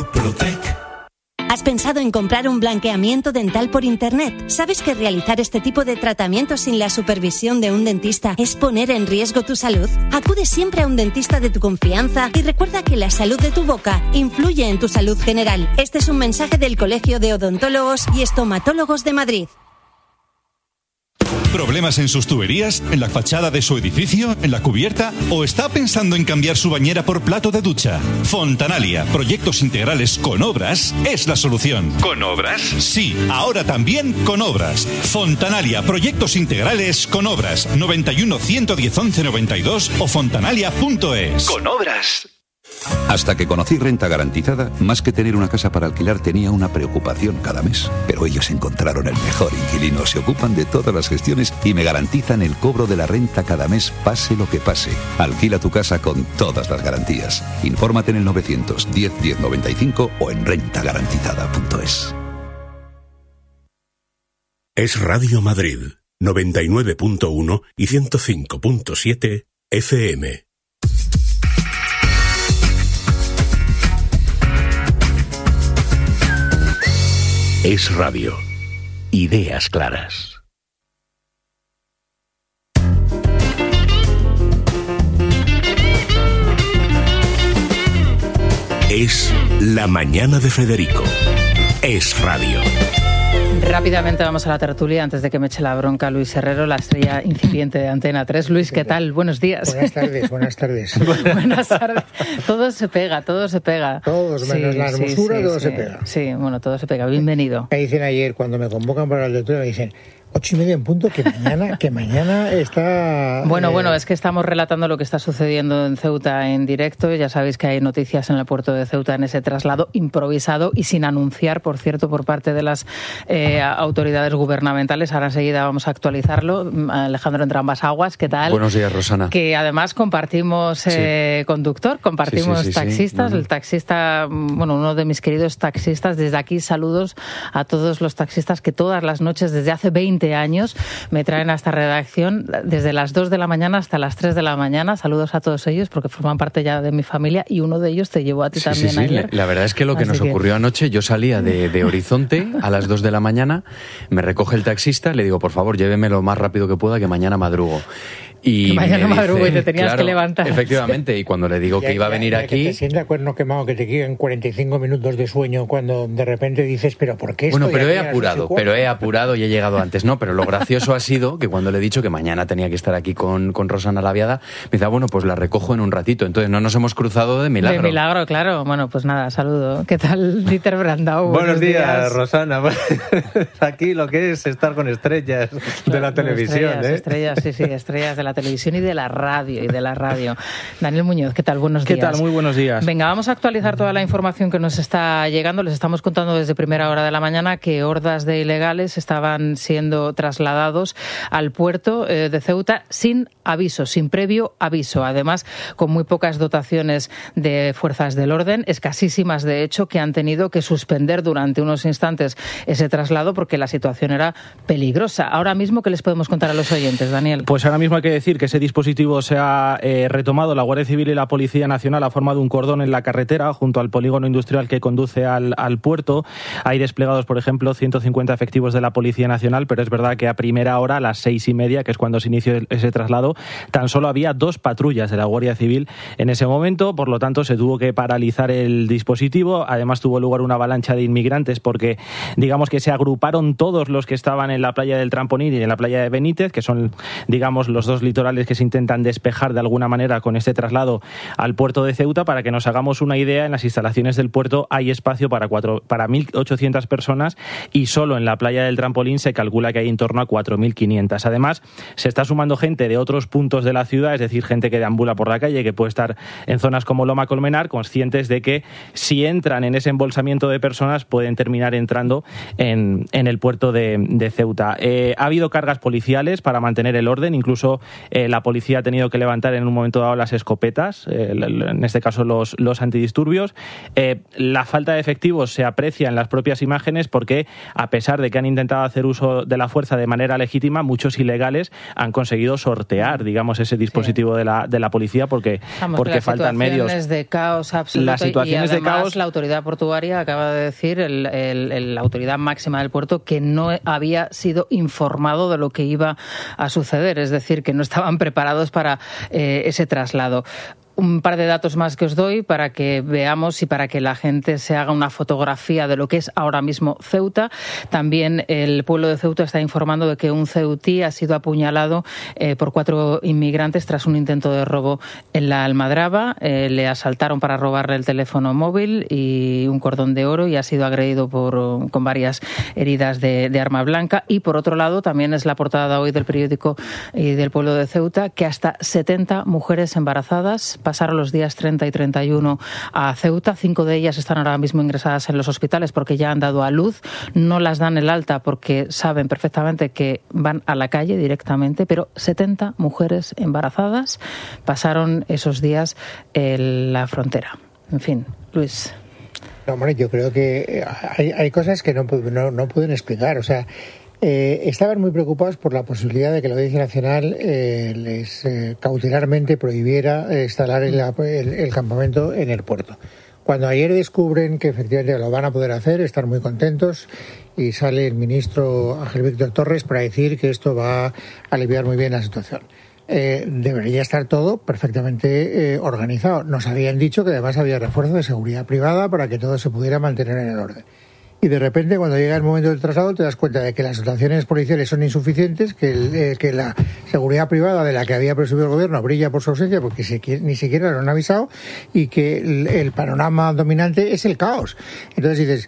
Murprotec. ¿Has pensado en comprar un blanqueamiento dental por internet? ¿Sabes que realizar este tipo de tratamientos sin la supervisión de un dentista es poner en riesgo tu salud? Acude siempre a un dentista de tu confianza y recuerda que la salud de tu boca influye en tu salud general. Este es un mensaje del Colegio de Odontólogos y Estomatólogos de Madrid. ¿Problemas en sus tuberías? ¿En la fachada de su edificio? ¿En la cubierta? ¿O está pensando en cambiar su bañera por plato de ducha? Fontanalia, proyectos integrales con obras, es la solución. ¿Con obras? Sí, ahora también con obras. Fontanalia, proyectos integrales con obras. 91 110 11 92 o fontanalia.es. Con obras. Hasta que conocí Renta Garantizada, más que tener una casa para alquilar tenía una preocupación cada mes. Pero ellos encontraron el mejor inquilino, se ocupan de todas las gestiones y me garantizan el cobro de la renta cada mes, pase lo que pase. Alquila tu casa con todas las garantías. Infórmate en el 910 1095 o en rentagarantizada.es. Es Radio Madrid, 99.1 y 105.7 FM. Es Radio. Ideas claras. Es la mañana de Federico. Es Radio. Rápidamente vamos a la tertulia antes de que me eche la bronca Luis Herrero, la estrella incipiente de Antena 3. Luis, ¿qué tal? Buenos días. Buenas tardes. Buenas tardes. Todo se pega. Todos menos la hermosura, todo se pega. Sí, bueno, todo se pega. Bienvenido. Me dicen ayer, cuando me convocan para la tertulia, me dicen 8:30 en punto, que mañana está... Bueno, es que estamos relatando lo que está sucediendo en Ceuta en directo. Ya sabéis que hay noticias en el puerto de Ceuta en ese traslado improvisado y sin anunciar, por cierto, por parte de las autoridades gubernamentales. Ahora enseguida vamos a actualizarlo. Alejandro entre ambas aguas, ¿qué tal? Buenos días, Rosana. Que además compartimos conductor, compartimos taxistas. El taxista, uno de mis queridos taxistas, desde aquí saludos a todos los taxistas que todas las noches desde hace 20 años me traen a esta redacción desde las 2 de la mañana hasta las 3 de la mañana. Saludos a todos ellos porque forman parte ya de mi familia y uno de ellos te llevó a ti también ayer. La verdad es que lo que nos ocurrió anoche, yo salía de Horizonte a las 2 de la mañana, me recoge el taxista, le digo, por favor, lléveme lo más rápido que pueda que mañana madrugo. Y mañana madrugo y te tenías que levantar. Efectivamente, y cuando le digo que iba a venir aquí... Que te sienta cuerno quemado, que te queden 45 minutos de sueño cuando de repente dices, ¿pero por qué estoy Bueno, pero he apurado y he llegado antes. No, pero lo gracioso ha sido que cuando le he dicho que mañana tenía que estar aquí con Rosana Laviada, me dice, pues la recojo en un ratito. Entonces no nos hemos cruzado de milagro. De milagro, claro. Bueno, pues nada, saludo. ¿Qué tal, Dieter Brandau? Buenos días, Rosana. Aquí lo que es estar con estrellas de la televisión. Estrellas de la televisión y de la radio. Daniel Muñoz, ¿qué tal? Buenos días. ¿Qué tal? Muy buenos días. Venga, vamos a actualizar toda la información que nos está llegando. Les estamos contando desde primera hora de la mañana que hordas de ilegales estaban siendo trasladados al puerto de Ceuta sin aviso, sin previo aviso. Además, con muy pocas dotaciones de fuerzas del orden, escasísimas de hecho, que han tenido que suspender durante unos instantes ese traslado porque la situación era peligrosa. Ahora mismo, ¿qué les podemos contar a los oyentes, Daniel? Pues ahora mismo hay que decir que ese dispositivo se ha retomado. La Guardia Civil y la Policía Nacional ha formado un cordón en la carretera junto al polígono industrial que conduce al puerto. Hay desplegados, por ejemplo, 150 efectivos de la Policía Nacional, pero es verdad que a primera hora, a las 6:30, que es cuando se inició ese traslado, tan solo había 2 patrullas de la Guardia Civil en ese momento. Por lo tanto, se tuvo que paralizar el dispositivo. Además, tuvo lugar una avalancha de inmigrantes porque, digamos que se agruparon todos los que estaban en la playa del Trampolín y en la playa de Benítez, que son, digamos, los dos litorales que se intentan despejar de alguna manera con este traslado al puerto de Ceuta. Para que nos hagamos una idea, en las instalaciones del puerto hay espacio para 1.800 personas y solo en la playa del Trampolín se calcula que hay en torno a 4.500. Además, se está sumando gente de otros puntos de la ciudad, es decir, gente que deambula por la calle, que puede estar en zonas como Loma Colmenar, conscientes de que si entran en ese embolsamiento de personas pueden terminar entrando en el puerto de Ceuta. Ha habido cargas policiales para mantener el orden, incluso la policía ha tenido que levantar en un momento dado las escopetas, en este caso los antidisturbios. La falta de efectivos se aprecia en las propias imágenes porque, a pesar de que han intentado hacer uso de la fuerza de manera legítima, muchos ilegales han conseguido sortear, digamos, ese dispositivo de la policía porque faltan medios. Las situaciones de caos absoluto. Las situaciones y además, de caos. La autoridad portuaria acaba de decir, la autoridad máxima del puerto, que no había sido informado de lo que iba a suceder, es decir, que no estaban preparados para ese traslado. Un par de datos más que os doy para que veamos y para que la gente se haga una fotografía de lo que es ahora mismo Ceuta. También el pueblo de Ceuta está informando de que un ceutí ha sido apuñalado por 4 inmigrantes tras un intento de robo en la Almadraba. Le asaltaron para robarle el teléfono móvil y un cordón de oro y ha sido agredido con varias heridas de arma blanca. Y por otro lado, también es la portada hoy del periódico del pueblo de Ceuta, que hasta 70 mujeres embarazadas pasaron los días 30 y 31 a Ceuta. 5 de ellas están ahora mismo ingresadas en los hospitales porque ya han dado a luz. No las dan el alta porque saben perfectamente que van a la calle directamente, pero 70 mujeres embarazadas pasaron esos días en la frontera. En fin, Luis. No, hombre, yo creo que hay cosas que no pueden explicar. O sea, estaban muy preocupados por la posibilidad de que la Audiencia Nacional les cautelarmente prohibiera instalar el campamento en el puerto. Cuando ayer descubren que efectivamente lo van a poder hacer, están muy contentos y sale el ministro Ángel Víctor Torres para decir que esto va a aliviar muy bien la situación. Debería estar todo perfectamente organizado. Nos habían dicho que además había refuerzo de seguridad privada para que todo se pudiera mantener en el orden. Y de repente, cuando llega el momento del traslado, te das cuenta de que las dotaciones policiales son insuficientes, que la seguridad privada de la que había presumido el gobierno brilla por su ausencia porque ni siquiera lo han avisado, y que el panorama dominante es el caos. Entonces dices,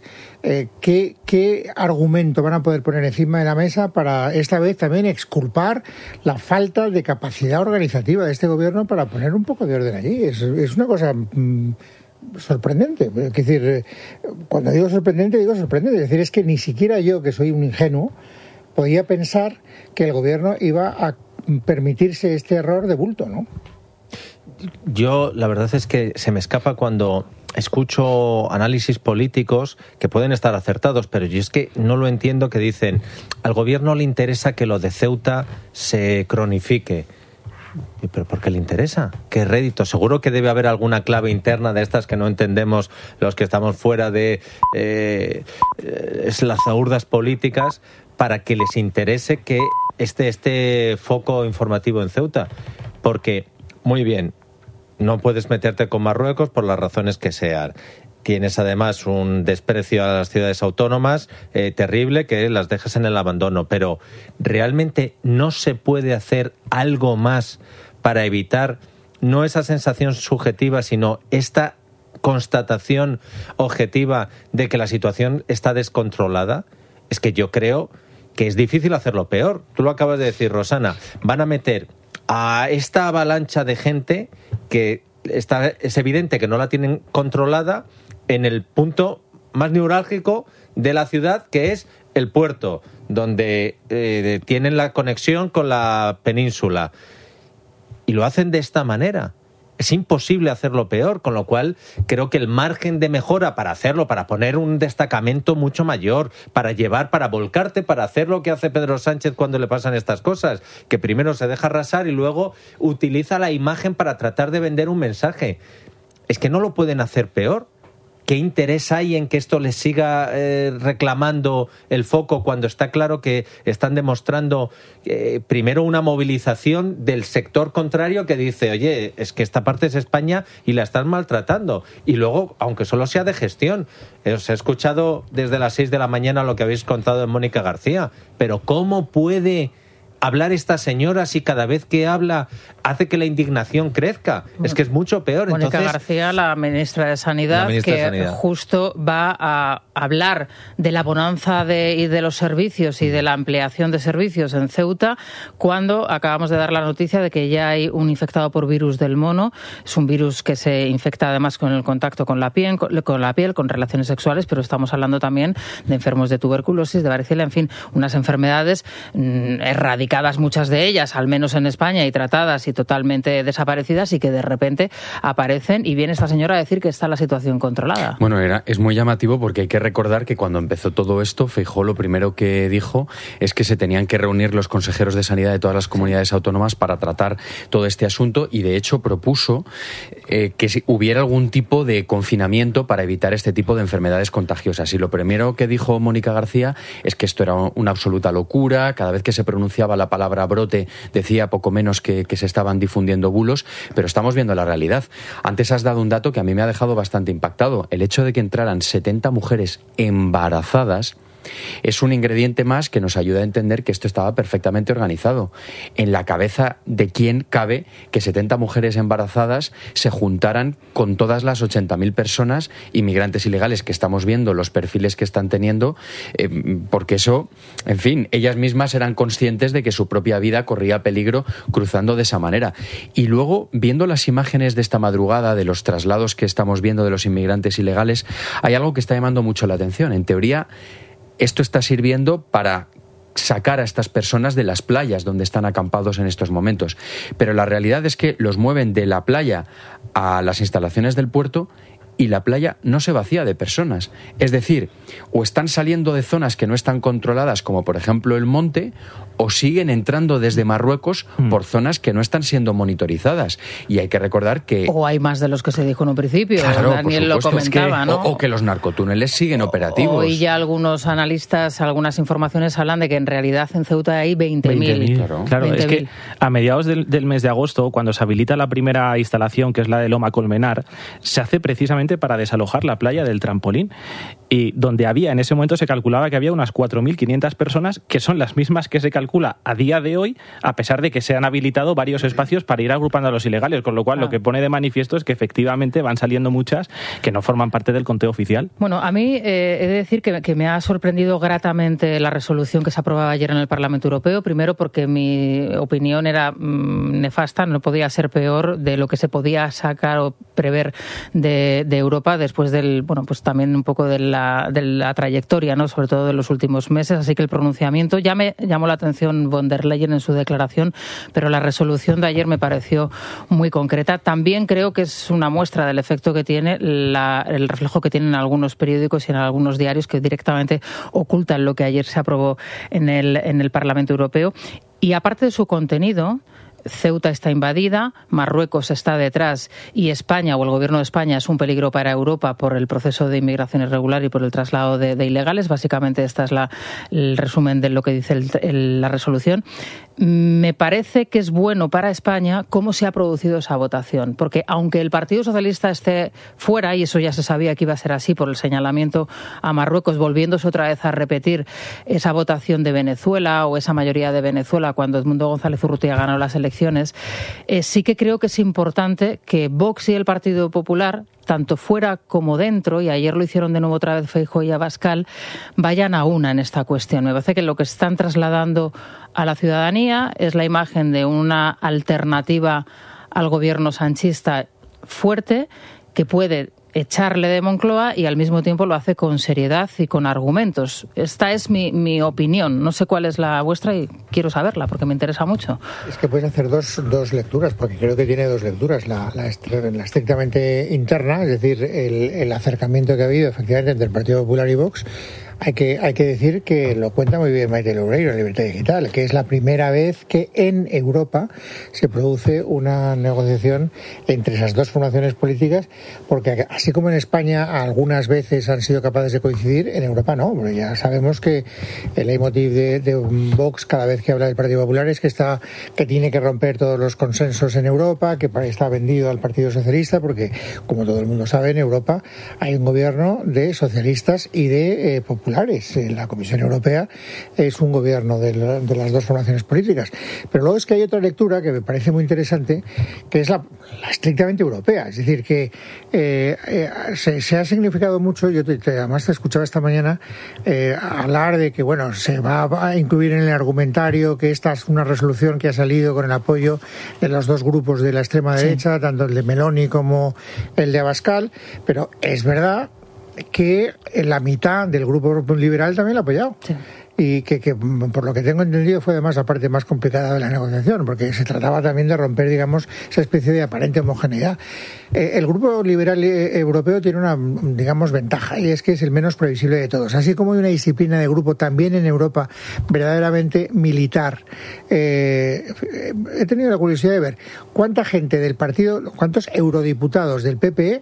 ¿qué argumento van a poder poner encima de la mesa para esta vez también exculpar la falta de capacidad organizativa de este gobierno para poner un poco de orden allí? Es una cosa sorprendente. Es decir, cuando digo sorprendente, es decir, es que ni siquiera yo, que soy un ingenuo, podía pensar que el gobierno iba a permitirse este error de bulto, ¿no? Yo, la verdad es que se me escapa cuando escucho análisis políticos que pueden estar acertados, pero yo es que no lo entiendo, que dicen, al gobierno le interesa que lo de Ceuta se cronifique. ¿Pero por qué le interesa? ¿Qué rédito? Seguro que debe haber alguna clave interna de estas que no entendemos los que estamos fuera de las zaurdas políticas, para que les interese que este foco informativo en Ceuta. Porque, muy bien, no puedes meterte con Marruecos por las razones que sean. Tienes además un desprecio a las ciudades autónomas terrible, que las dejas en el abandono. Pero ¿realmente no se puede hacer algo más para evitar no esa sensación subjetiva, sino esta constatación objetiva de que la situación está descontrolada? Es que yo creo que es difícil hacerlo peor. Tú lo acabas de decir, Rosana. Van a meter a esta avalancha de gente que es evidente que no la tienen controlada en el punto más neurálgico de la ciudad, que es el puerto, donde tienen la conexión con la península. Y lo hacen de esta manera. Es imposible hacerlo peor, con lo cual creo que el margen de mejora para hacerlo, para poner un destacamento mucho mayor, para volcarte, para hacer lo que hace Pedro Sánchez cuando le pasan estas cosas, que primero se deja arrasar y luego utiliza la imagen para tratar de vender un mensaje. Es que no lo pueden hacer peor. ¿Qué interés hay en que esto les siga reclamando el foco cuando está claro que están demostrando primero una movilización del sector contrario que dice, oye, es que esta parte es España y la están maltratando? Y luego, aunque solo sea de gestión, os he escuchado desde las 6 de la mañana lo que habéis contado en Mónica García, pero ¿cómo puede hablar esta señora si cada vez que habla hace que la indignación crezca? Es que es mucho peor. Mónica García, la ministra de Sanidad, justo va a hablar de la bonanza y de los servicios y de la ampliación de servicios en Ceuta, cuando acabamos de dar la noticia de que ya hay un infectado por virus del mono. Es un virus que se infecta además con el contacto con la piel, con relaciones sexuales, pero estamos hablando también de enfermos de tuberculosis, de varicela, en fin, unas enfermedades erradicadas erradicadas muchas de ellas, al menos en España, y tratadas y totalmente desaparecidas, y que de repente aparecen y viene esta señora a decir que está la situación controlada. Bueno, es muy llamativo porque hay que recordar que cuando empezó todo esto, Feijóo lo primero que dijo es que se tenían que reunir los consejeros de sanidad de todas las comunidades autónomas para tratar todo este asunto, y de hecho propuso que hubiera algún tipo de confinamiento para evitar este tipo de enfermedades contagiosas. Y lo primero que dijo Mónica García es que esto era una absoluta locura. Cada vez que se pronunciaba la palabra brote decía poco menos que se estaban difundiendo bulos, pero estamos viendo la realidad. Antes has dado un dato que a mí me ha dejado bastante impactado. El hecho de que entraran 70 mujeres embarazadas es un ingrediente más que nos ayuda a entender que esto estaba perfectamente organizado. En la cabeza de quién cabe que 70 mujeres embarazadas se juntaran con todas las 80.000 personas inmigrantes ilegales que estamos viendo, los perfiles que están teniendo, porque eso, en fin, ellas mismas eran conscientes de que su propia vida corría peligro cruzando de esa manera. Y luego, viendo las imágenes de esta madrugada, de los traslados que estamos viendo de los inmigrantes ilegales, hay algo que está llamando mucho la atención. En teoría, esto está sirviendo para sacar a estas personas de las playas donde están acampados en estos momentos. Pero la realidad es que los mueven de la playa a las instalaciones del puerto y la playa no se vacía de personas. Es decir, o están saliendo de zonas que no están controladas, como por ejemplo el monte, o siguen entrando desde Marruecos por zonas que no están siendo monitorizadas. Y hay que recordar que... O hay más de los que se dijo en un principio. Claro, Daniel lo comentaba, ¿no? O que los narcotúneles siguen operativos. Hoy ya algunos analistas, algunas informaciones hablan de que en realidad en Ceuta hay 20.000. Claro, es que a mediados del mes de agosto, cuando se habilita la primera instalación, que es la de Loma Colmenar, se hace precisamente para desalojar la playa del Trampolín, y donde había, en ese momento se calculaba que había unas 4.500 personas, que son las mismas que se calcula a día de hoy, a pesar de que se han habilitado varios espacios para ir agrupando a los ilegales, con lo cual lo que pone de manifiesto es que efectivamente van saliendo muchas que no forman parte del conteo oficial. Bueno, a mí he de decir que me ha sorprendido gratamente la resolución que se aprobaba ayer en el Parlamento Europeo, primero porque mi opinión era nefasta, no podía ser peor de lo que se podía sacar o prever de Europa después del, bueno, pues también un poco de la trayectoria, ¿no? Sobre todo de los últimos meses, así que el pronunciamiento ya me llamó la atención von der Leyen en su declaración, pero la resolución de ayer me pareció muy concreta. También creo que es una muestra del efecto que tiene el reflejo que tienen algunos periódicos y en algunos diarios que directamente ocultan lo que ayer se aprobó en el Parlamento Europeo. Y aparte de su contenido, Ceuta está invadida, Marruecos está detrás y España o el gobierno de España es un peligro para Europa por el proceso de inmigración irregular y por el traslado de ilegales. Básicamente este es el resumen de lo que dice la resolución. Me parece que es bueno para España cómo se ha producido esa votación, porque aunque el Partido Socialista esté fuera, y eso ya se sabía que iba a ser así por el señalamiento a Marruecos, volviéndose otra vez a repetir esa votación de Venezuela o esa mayoría de Venezuela cuando Edmundo González Urrutia ganó las elecciones, sí que creo que es importante que Vox y el Partido Popular, tanto fuera como dentro, y ayer lo hicieron de nuevo otra vez Feijóo y Abascal, vayan a una en esta cuestión. Me parece que lo que están trasladando a la ciudadanía es la imagen de una alternativa al gobierno sanchista fuerte que puede echarle de Moncloa y al mismo tiempo lo hace con seriedad y con argumentos. Esta es mi opinión. No sé cuál es la vuestra y quiero saberla porque me interesa mucho. Es que puedes hacer dos lecturas, porque creo que tiene dos lecturas. La estrictamente interna, es decir, el acercamiento que ha habido efectivamente entre el Partido Popular y Vox. Hay que decir que lo cuenta muy bien Maite Loureiro en Libertad Digital, que es la primera vez que en Europa se produce una negociación entre esas dos formaciones políticas, porque así como en España algunas veces han sido capaces de coincidir, en Europa no, porque ya sabemos que el leitmotiv de Vox cada vez que habla del Partido Popular es que tiene que romper todos los consensos en Europa, que está vendido al Partido Socialista, porque como todo el mundo sabe, en Europa hay un gobierno de socialistas y de populares. La Comisión Europea es un gobierno de las dos formaciones políticas. Pero luego es que hay otra lectura que me parece muy interesante, que es la estrictamente europea. Es decir, que se ha significado mucho. Yo además te escuchaba esta mañana hablar de que bueno, se va a incluir en el argumentario que esta es una resolución que ha salido con el apoyo de los dos grupos de la extrema derecha, tanto el de Meloni como el de Abascal. Pero es verdad que la mitad del grupo liberal también lo ha apoyado. Sí. y que por lo que tengo entendido fue además la parte más complicada de la negociación, porque se trataba también de romper, digamos, esa especie de aparente homogeneidad. El Grupo Liberal Europeo tiene una, digamos, ventaja, y es que es el menos previsible de todos. Así como hay una disciplina de grupo también en Europa verdaderamente militar. He tenido la curiosidad de ver cuánta gente del partido, cuántos eurodiputados del PPE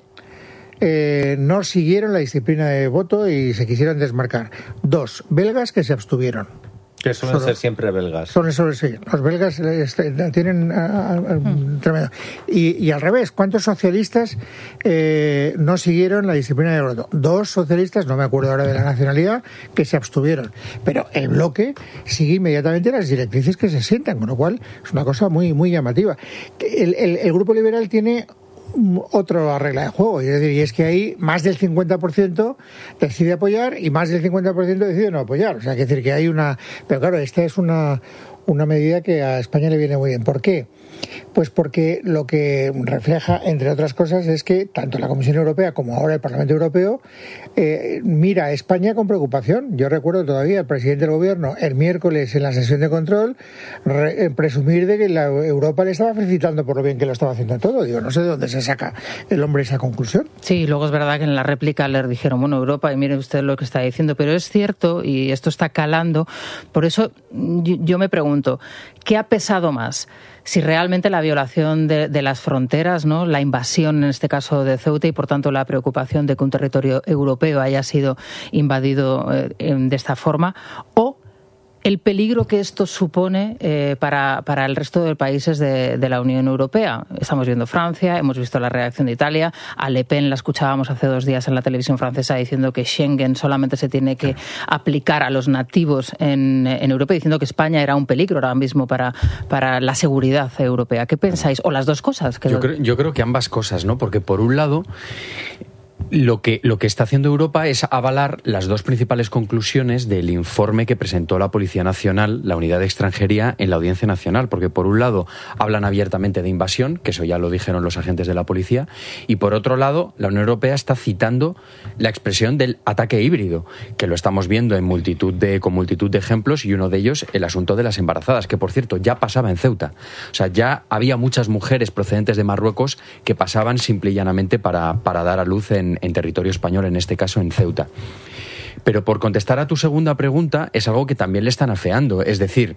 no siguieron la disciplina de voto y se quisieron desmarcar. 2 belgas que se abstuvieron. Que suelen ser siempre belgas. Sí, los belgas tienen tremendo. Y al revés, ¿cuántos socialistas no siguieron la disciplina de voto? 2 socialistas, no me acuerdo ahora de la nacionalidad, que se abstuvieron. Pero el bloque sigue inmediatamente las directrices que se sientan, con lo cual es una cosa muy, muy llamativa. El Grupo Liberal tiene otra regla de juego, es decir, y es que ahí más del 50% decide apoyar y más del 50% decide no apoyar. O sea, que decir que hay una... Pero claro, esta es una medida que a España le viene muy bien. ¿Por qué? Pues porque lo que refleja, entre otras cosas, es que tanto la Comisión Europea como ahora el Parlamento Europeo mira a España con preocupación. Yo recuerdo todavía al presidente del Gobierno el miércoles en la sesión de control presumir de que la Europa le estaba felicitando por lo bien que lo estaba haciendo todo. Digo, no sé de dónde se saca el hombre esa conclusión. Sí, luego es verdad que en la réplica le dijeron, bueno, Europa, y mire usted lo que está diciendo, pero es cierto, y esto está calando, por eso yo me pregunto, ¿qué ha pesado más? Si realmente la violación de las fronteras, ¿no?, la invasión en este caso de Ceuta y por tanto la preocupación de que un territorio europeo haya sido invadido de esta forma, o el peligro que esto supone para el resto de países de la Unión Europea. Estamos viendo Francia, hemos visto la reacción de Italia, a Le Pen la escuchábamos hace 2 días en la televisión francesa diciendo que Schengen solamente se tiene que aplicar a los nativos en Europa, diciendo que España era un peligro ahora mismo para la seguridad europea. ¿Qué pensáis? ¿O las dos cosas? Yo creo que ambas cosas, ¿no? Porque por un lado, lo que está haciendo Europa es avalar las 2 principales conclusiones del informe que presentó la Policía Nacional, la Unidad de Extranjería, en la Audiencia Nacional. Porque por un lado hablan abiertamente de invasión, que eso ya lo dijeron los agentes de la policía, y por otro lado la Unión Europea está citando la expresión del ataque híbrido, que lo estamos viendo con multitud de ejemplos, y uno de ellos el asunto de las embarazadas, que por cierto ya pasaba en Ceuta. O sea, ya había muchas mujeres procedentes de Marruecos que pasaban simple y llanamente para dar a luz en territorio español, en este caso en Ceuta. Pero por contestar a tu segunda pregunta, es algo que también le están afeando, es decir,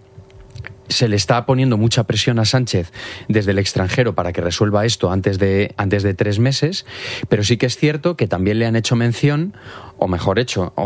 se le está poniendo mucha presión a Sánchez desde el extranjero para que resuelva esto antes de 3 meses, pero sí que es cierto que también le han hecho mención, o mejor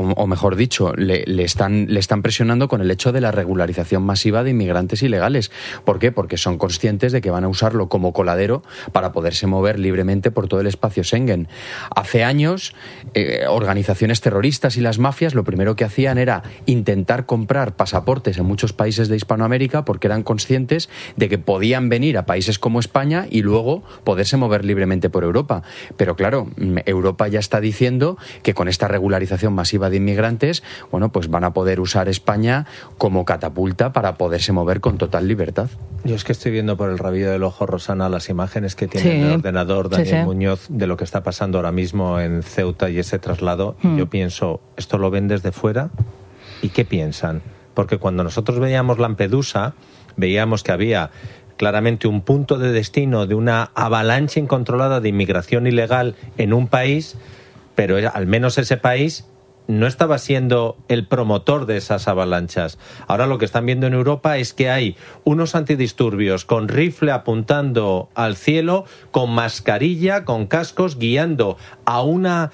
dicho, le están presionando con el hecho de la regularización masiva de inmigrantes ilegales. ¿Por qué? Porque son conscientes de que van a usarlo como coladero para poderse mover libremente por todo el espacio Schengen. Hace años, organizaciones terroristas y las mafias lo primero que hacían era intentar comprar pasaportes en muchos países de Hispanoamérica porque eran conscientes de que podían venir a países como España y luego poderse mover libremente por Europa. Pero claro, Europa ya está diciendo que con esta regularización masiva de inmigrantes, bueno, pues van a poder usar España como catapulta para poderse mover con total libertad. Yo es que estoy viendo por el rabillo del ojo, Rosana, las imágenes que tiene en el ordenador Daniel Muñoz de lo que está pasando ahora mismo en Ceuta y ese traslado. Y yo pienso, ¿esto lo ven desde fuera? ¿Y qué piensan? Porque cuando nosotros veíamos Lampedusa, veíamos que había claramente un punto de destino de una avalancha incontrolada de inmigración ilegal en un país, pero al menos ese país no estaba siendo el promotor de esas avalanchas. Ahora lo que están viendo en Europa es que hay unos antidisturbios con rifle apuntando al cielo, con mascarilla, con cascos, guiando a una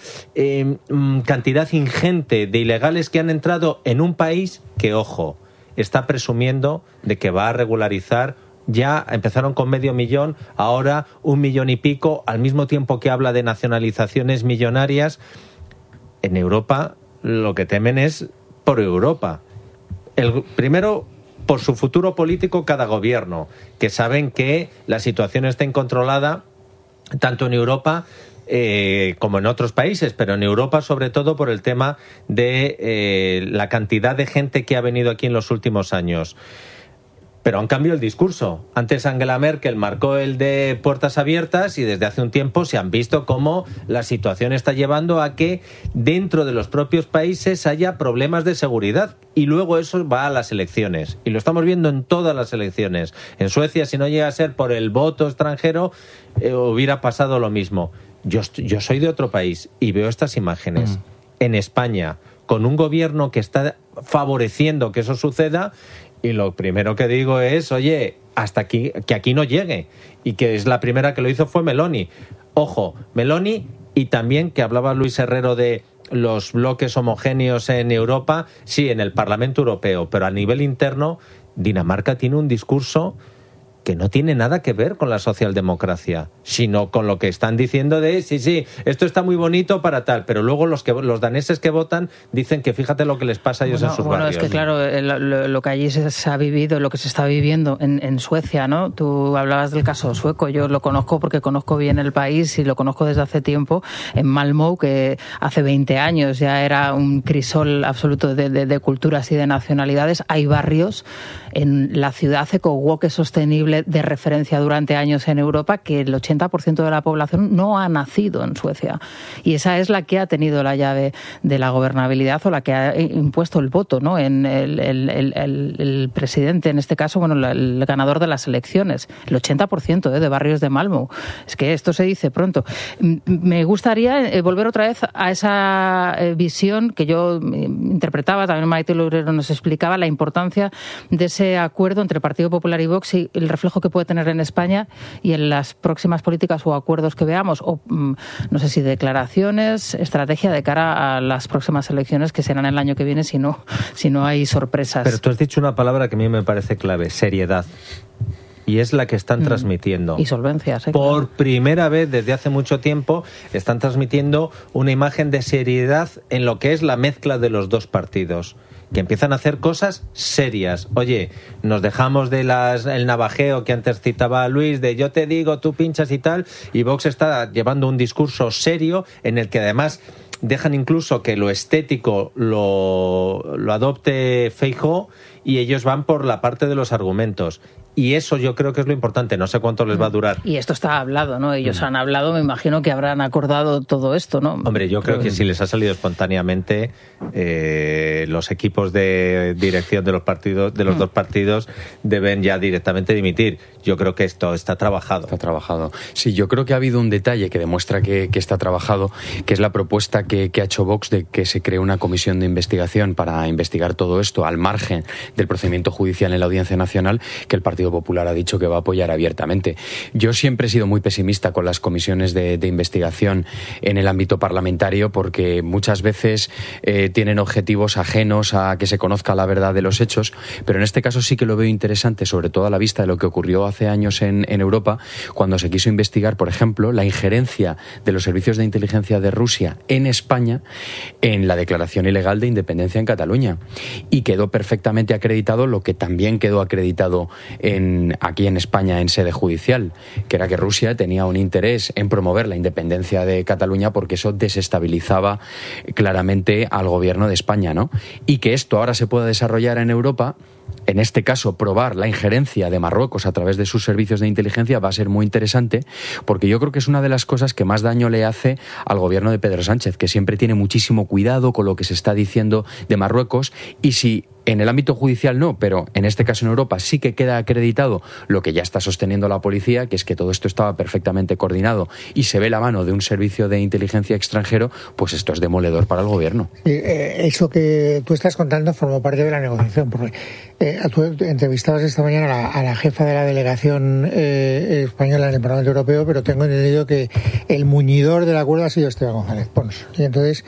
cantidad ingente de ilegales que han entrado en un país que, ojo, está presumiendo de que va a regularizar. Ya empezaron con 500.000, ahora 1 millón y pico, al mismo tiempo que habla de nacionalizaciones millonarias. En Europa lo que temen es por Europa. Primero, por su futuro político cada gobierno, que saben que la situación está incontrolada tanto en Europa como en otros países, pero en Europa sobre todo por el tema de la cantidad de gente que ha venido aquí en los últimos años. Pero han cambiado el discurso. Antes Angela Merkel marcó el de puertas abiertas y desde hace un tiempo se han visto cómo la situación está llevando a que dentro de los propios países haya problemas de seguridad y luego eso va a las elecciones. Y lo estamos viendo en todas las elecciones. En Suecia, si no llega a ser por el voto extranjero, hubiera pasado lo mismo. Yo soy de otro país y veo estas imágenes. En España, con un gobierno que está favoreciendo que eso suceda, y lo primero que digo es, oye, hasta aquí, que aquí no llegue. Y que es la primera que lo hizo fue Meloni. Ojo, Meloni, y también que hablaba Luis Herrero de los bloques homogéneos en Europa, sí, en el Parlamento Europeo, pero a nivel interno, Dinamarca tiene un discurso que no tiene nada que ver con la socialdemocracia, sino con lo que están diciendo de sí, esto está muy bonito para tal, pero luego los daneses que votan dicen que fíjate lo que les pasa a ellos en sus barrios. Bueno, es que claro, lo que allí se ha vivido, lo que se está viviendo en Suecia, ¿no? Tú hablabas del caso sueco, yo lo conozco porque conozco bien el país y lo conozco desde hace tiempo, en Malmö, que hace 20 años ya era un crisol absoluto de culturas y de nacionalidades. Hay barrios en la ciudad eco-woke sostenible de referencia durante años en Europa, que el 80% de la población no ha nacido en Suecia. Y esa es la que ha tenido la llave de la gobernabilidad o la que ha impuesto el voto, ¿no? En el presidente, en este caso, bueno, el ganador de las elecciones. El 80% de barrios de Malmö. Es que esto se dice pronto. Me gustaría volver otra vez a esa visión que yo interpretaba, también Maite Loureiro nos explicaba, la importancia de ese acuerdo entre Partido Popular y Vox y el reflejo que puede tener en España y en las próximas políticas o acuerdos que veamos, o no sé si declaraciones, estrategia de cara a las próximas elecciones que serán el año que viene si no hay sorpresas. Pero tú has dicho una palabra que a mí me parece clave, seriedad. Y es la que están transmitiendo. Y solvencia, sí. Por primera vez desde hace mucho tiempo están transmitiendo una imagen de seriedad en lo que es la mezcla de los dos partidos, que empiezan a hacer cosas serias. Oye, nos dejamos de el navajeo que antes citaba Luis, de yo te digo, tú pinchas y tal, y Vox está llevando un discurso serio en el que además dejan incluso que lo estético lo adopte Feijóo y ellos van por la parte de los argumentos. Y eso yo creo que es lo importante. No sé cuánto les va a durar. Y esto está hablado, ¿no? Ellos han hablado, me imagino que habrán acordado todo esto, ¿no? Hombre, yo creo que si les ha salido espontáneamente, los equipos de dirección de los partidos, de los dos partidos, deben ya directamente dimitir. Yo creo que esto está trabajado. Está trabajado. Sí, yo creo que ha habido un detalle que demuestra que está trabajado, que es la propuesta que ha hecho Vox de que se cree una comisión de investigación para investigar todo esto al margen del procedimiento judicial en la Audiencia Nacional, que el Partido Popular ha dicho que va a apoyar abiertamente. Yo siempre he sido muy pesimista con las comisiones de investigación en el ámbito parlamentario porque muchas veces tienen objetivos ajenos a que se conozca la verdad de los hechos, pero en este caso sí que lo veo interesante, sobre todo a la vista de lo que ocurrió hace años en Europa, cuando se quiso investigar, por ejemplo, la injerencia de los servicios de inteligencia de Rusia en España en la declaración ilegal de independencia en Cataluña. Y quedó perfectamente acreditado lo que también quedó acreditado aquí en España en sede judicial, que era que Rusia tenía un interés en promover la independencia de Cataluña porque eso desestabilizaba claramente al gobierno de España, ¿no? Y que esto ahora se pueda desarrollar en Europa, en este caso probar la injerencia de Marruecos a través de sus servicios de inteligencia, va a ser muy interesante, porque yo creo que es una de las cosas que más daño le hace al gobierno de Pedro Sánchez, que siempre tiene muchísimo cuidado con lo que se está diciendo de Marruecos, y si en el ámbito judicial no, pero en este caso en Europa sí que queda acreditado lo que ya está sosteniendo la policía, que es que todo esto estaba perfectamente coordinado y se ve la mano de un servicio de inteligencia extranjero, pues esto es demoledor para el gobierno. Eso que tú estás contando formó parte de la negociación, porque tú entrevistabas esta mañana a la jefa de la delegación española en el Parlamento Europeo, pero tengo entendido que el muñidor del acuerdo ha sido Esteban González Pons. Y entonces,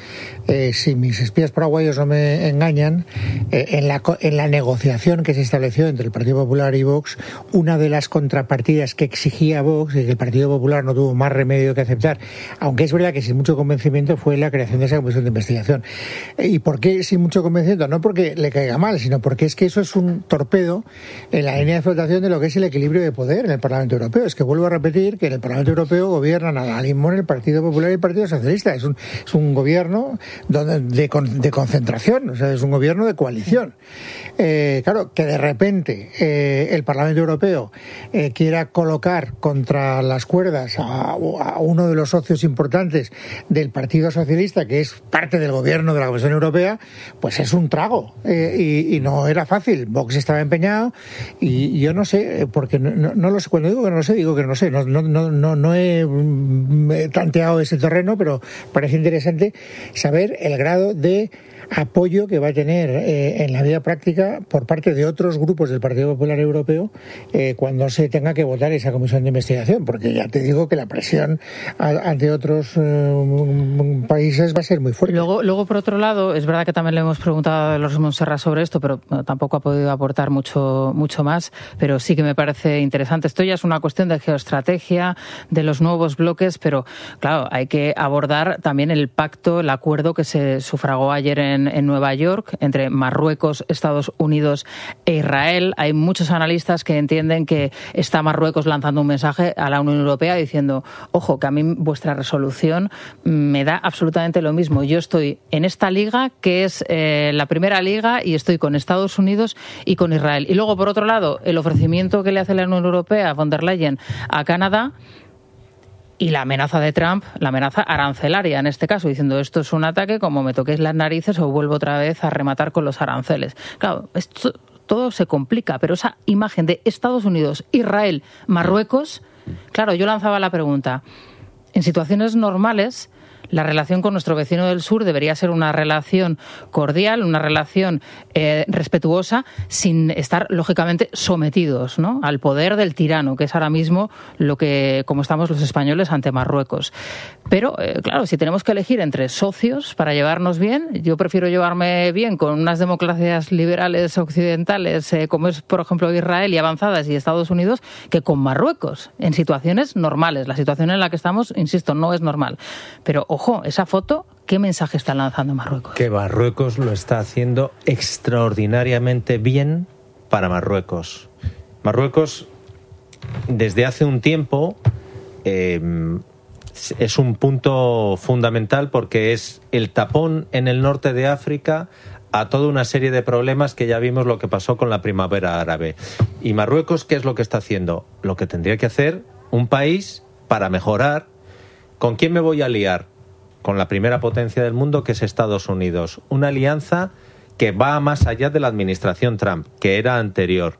si mis espías paraguayos no me engañan, en la negociación que se estableció entre el Partido Popular y Vox, una de las contrapartidas que exigía Vox y que el Partido Popular no tuvo más remedio que aceptar, aunque es verdad que sin mucho convencimiento, fue la creación de esa comisión de investigación. ¿Y por qué sin mucho convencimiento? No porque le caiga mal, sino porque es que eso es un torpedo en la línea de flotación de lo que es el equilibrio de poder en el Parlamento Europeo. Es que vuelvo a repetir que en el Parlamento Europeo gobiernan al limón el Partido Popular y el Partido Socialista. Es un gobierno de concentración, o sea, es un gobierno de coalición. Claro, que de repente el Parlamento Europeo quiera colocar contra las cuerdas a uno de los socios importantes del Partido Socialista, que es parte del gobierno de la Comisión Europea, pues es un trago. Y no era fácil. Vox estaba empeñado y yo no sé, porque no lo sé. Cuando digo que no lo sé, digo que no lo sé. No he tanteado ese terreno, pero parece interesante saber el grado de apoyo que va a tener en la vida práctica por parte de otros grupos del Partido Popular Europeo cuando se tenga que votar esa comisión de investigación, porque ya te digo que la presión ante otros países va a ser muy fuerte. Luego, por otro lado, es verdad que también le hemos preguntado a los Montserrat sobre esto, pero tampoco ha podido aportar mucho más, pero sí que me parece interesante. Esto ya es una cuestión de geoestrategia, de los nuevos bloques, pero claro, hay que abordar también el pacto, el acuerdo que se sufragó ayer en Nueva York entre Marruecos, Estados Unidos e Israel. Hay muchos analistas que entienden que está Marruecos lanzando un mensaje a la Unión Europea diciendo, ojo, que a mí vuestra resolución me da absolutamente lo mismo. Yo estoy en esta liga, que es la primera liga, y estoy con Estados Unidos y con Israel. Y luego, por otro lado, el ofrecimiento que le hace la Unión Europea, von der Leyen, a Canadá, y la amenaza de Trump, la amenaza arancelaria en este caso, diciendo esto es un ataque, como me toquéis las narices o vuelvo otra vez a rematar con los aranceles. Claro, esto todo se complica, pero esa imagen de Estados Unidos, Israel, Marruecos, claro, yo lanzaba la pregunta, en situaciones normales, la relación con nuestro vecino del sur debería ser una relación cordial, una relación respetuosa, sin estar, lógicamente, sometidos, ¿no?, al poder del tirano, que es ahora mismo como estamos los españoles ante Marruecos. Pero, claro, si tenemos que elegir entre socios para llevarnos bien, yo prefiero llevarme bien con unas democracias liberales occidentales, como es, por ejemplo, Israel y avanzadas y Estados Unidos, que con Marruecos, en situaciones normales. La situación en la que estamos, insisto, no es normal. Pero, ojo, esa foto, ¿qué mensaje está lanzando Marruecos? Que Marruecos lo está haciendo extraordinariamente bien para Marruecos. Marruecos, desde hace un tiempo, es un punto fundamental porque es el tapón en el norte de África a toda una serie de problemas que ya vimos lo que pasó con la primavera árabe. Y Marruecos, ¿qué es lo que está haciendo? Lo que tendría que hacer un país para mejorar. ¿Con quién me voy a aliar? Con la primera potencia del mundo, que es Estados Unidos. Una alianza que va más allá de la administración Trump, que era anterior.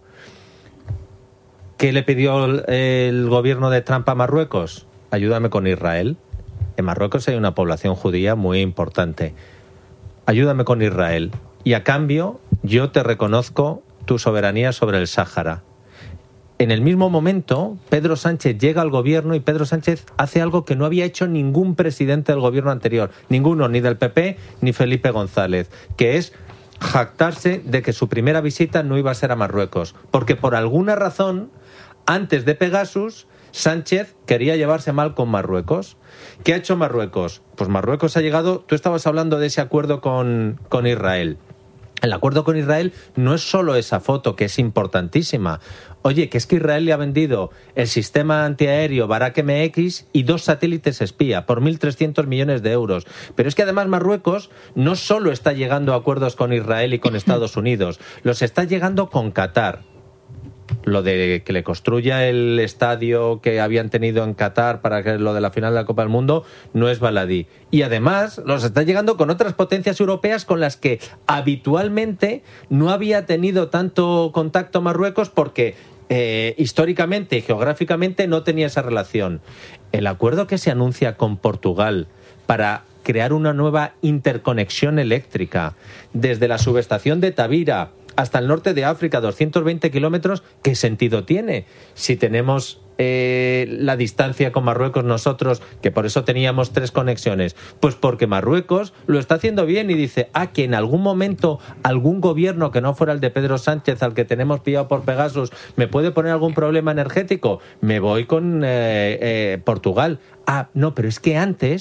¿Qué le pidió el gobierno de Trump a Marruecos? Ayúdame con Israel. En Marruecos hay una población judía muy importante. Ayúdame con Israel. Y a cambio, yo te reconozco tu soberanía sobre el Sáhara. En el mismo momento, Pedro Sánchez llega al gobierno y Pedro Sánchez hace algo que no había hecho ningún presidente del gobierno anterior. Ninguno, ni del PP, ni Felipe González, que es jactarse de que su primera visita no iba a ser a Marruecos. Porque por alguna razón, antes de Pegasus, Sánchez quería llevarse mal con Marruecos. ¿Qué ha hecho Marruecos? Pues Marruecos ha llegado... Tú estabas hablando de ese acuerdo con Israel. El acuerdo con Israel no es solo esa foto, que es importantísima. Oye, que es que Israel le ha vendido el sistema antiaéreo Barak MX y 2 satélites espía por 1.300 millones de euros. Pero es que además Marruecos no solo está llegando a acuerdos con Israel y con Estados Unidos, los está llegando con Qatar. Lo de que le construya el estadio que habían tenido en Qatar para que lo de la final de la Copa del Mundo no es baladí. Y además los está llegando con otras potencias europeas con las que habitualmente no había tenido tanto contacto Marruecos porque históricamente y geográficamente no tenía esa relación. El acuerdo que se anuncia con Portugal para crear una nueva interconexión eléctrica desde la subestación de Tavira hasta el norte de África, 220 kilómetros, ¿qué sentido tiene? Si tenemos la distancia con Marruecos nosotros, que por eso teníamos 3 conexiones, pues porque Marruecos lo está haciendo bien y dice, que en algún momento algún gobierno que no fuera el de Pedro Sánchez, al que tenemos pillado por Pegasus, me puede poner algún problema energético, me voy con Portugal. No, pero es que antes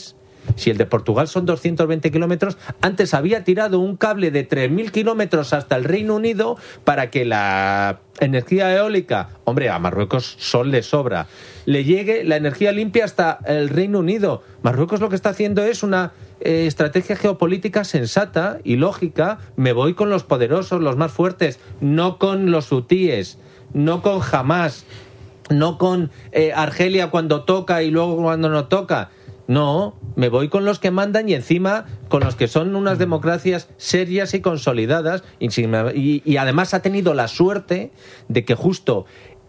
Si el de Portugal son 220 kilómetros, antes había tirado un cable de 3.000 kilómetros hasta el Reino Unido para que la energía eólica, hombre, a Marruecos sol le sobra, le llegue la energía limpia hasta el Reino Unido. Marruecos lo que está haciendo es una estrategia geopolítica sensata y lógica. Me voy con los poderosos, los más fuertes, no con los hutíes, no con Hamas, no con Argelia cuando toca y luego cuando no toca. No, me voy con los que mandan y encima con los que son unas democracias serias y consolidadas, y además ha tenido la suerte de que justo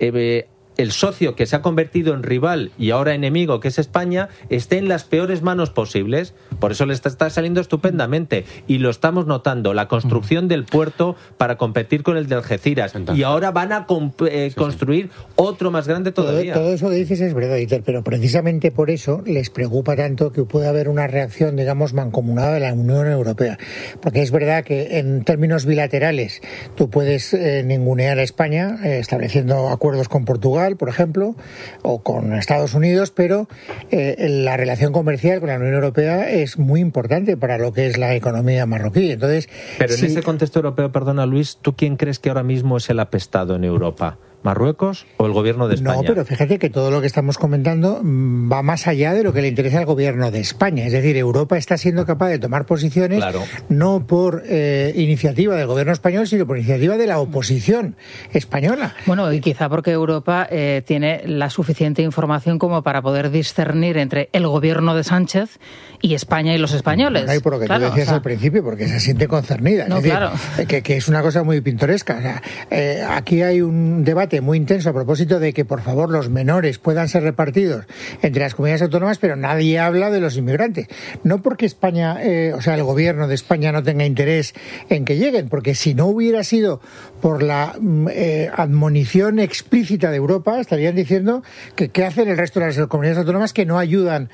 el socio que se ha convertido en rival y ahora enemigo, que es España, esté en las peores manos posibles. Por eso le está saliendo estupendamente. Y lo estamos notando, la construcción del puerto para competir con el de Algeciras. Y ahora van a construir otro más grande todavía. Todo eso que dices es verdad, Dieter, pero precisamente por eso les preocupa tanto que pueda haber una reacción, digamos, mancomunada de la Unión Europea. Porque es verdad que en términos bilaterales tú puedes ningunear a España estableciendo acuerdos con Portugal, por ejemplo, o con Estados Unidos, pero la relación comercial con la Unión Europea es muy importante para lo que es la economía marroquí. Entonces, pero en ese contexto europeo, perdona Luis, ¿tú quién crees que ahora mismo es el apestado en Europa? ¿Marruecos o el gobierno de España? No, pero fíjate que todo lo que estamos comentando va más allá de lo que le interesa al gobierno de España. Es decir, Europa está siendo capaz de tomar posiciones, claro, no por iniciativa del gobierno español, sino por iniciativa de la oposición española. Bueno, y quizá porque Europa tiene la suficiente información como para poder discernir entre el gobierno de Sánchez y España y los españoles. Bueno, y por lo que tú decías al principio, porque se siente concernida. No, es decir, claro. que es una cosa muy pintoresca. O sea, aquí hay un debate muy intenso a propósito de que, por favor, los menores puedan ser repartidos entre las comunidades autónomas, pero nadie habla de los inmigrantes. No porque España, el gobierno de España no tenga interés en que lleguen, porque si no hubiera sido por la admonición explícita de Europa, estarían diciendo que qué hacen el resto de las comunidades autónomas que no ayudan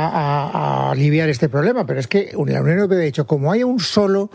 a aliviar este problema. Pero es que la Unión Europea ha dicho, como haya un solo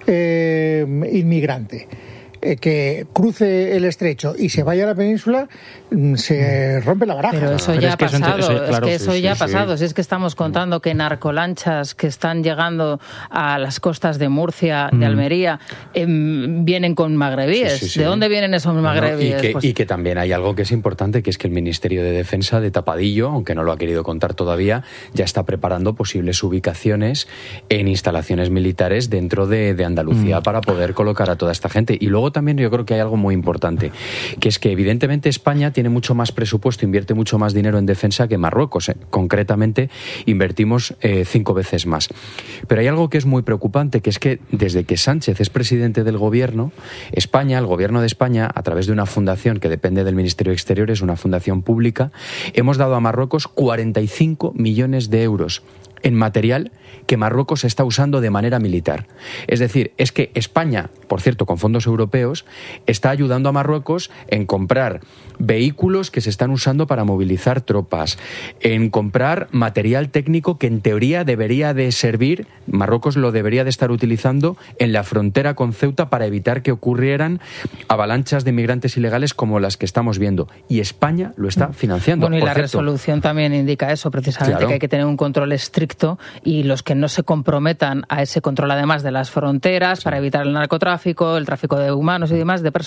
inmigrante que cruce el estrecho y se vaya a la península, se rompe la baraja. Pero eso ya ha pasado. Eso ya ha pasado. Si es que estamos contando que narcolanchas que están llegando a las costas de Murcia, de Almería, vienen con magrebíes. ¿De dónde vienen esos magrebíes? Y que también hay algo que es importante, que es que el Ministerio de Defensa, de tapadillo, aunque no lo ha querido contar todavía, ya está preparando posibles ubicaciones en instalaciones militares dentro de Andalucía para poder colocar a toda esta gente. Y luego también yo creo que hay algo muy importante, que es que evidentemente España tiene mucho más presupuesto, invierte mucho más dinero en defensa que Marruecos. Concretamente, invertimos 5 veces más. Pero hay algo que es muy preocupante, que es que desde que Sánchez es presidente del gobierno, España, el gobierno de España, a través de una fundación que depende del Ministerio de Exteriores, una fundación pública, hemos dado a Marruecos 45 millones de euros en material que Marruecos está usando de manera militar. Es decir, es que España, por cierto, con fondos europeos, está ayudando a Marruecos en comprar vehículos que se están usando para movilizar tropas, en comprar material técnico que en teoría debería de servir, Marruecos lo debería de estar utilizando en la frontera con Ceuta para evitar que ocurrieran avalanchas de migrantes ilegales como las que estamos viendo. Y España lo está financiando. Bueno, y la resolución también indica eso, precisamente, claro, que hay que tener un control estricto y los que no se comprometan a ese control, además de las fronteras, para evitar el narcotráfico, el tráfico de humanos y demás, de personas,